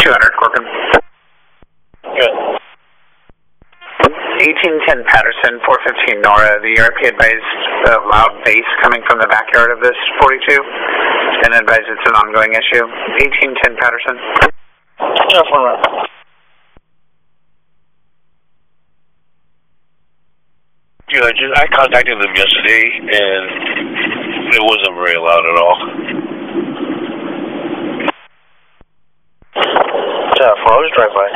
200, Corcoran. Good. 1810 Patterson, 415 Nora. The ERP advised loud bass coming from the backyard of this 42 and advised it's an ongoing issue. 1810 Patterson. Yeah, forward. Yeah, I contacted them yesterday and it wasn't very loud at all. Yeah, I'll just drive by.